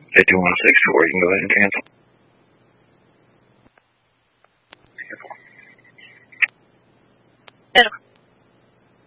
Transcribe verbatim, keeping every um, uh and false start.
fifty-one sixty-four, you can go ahead and cancel. Medical.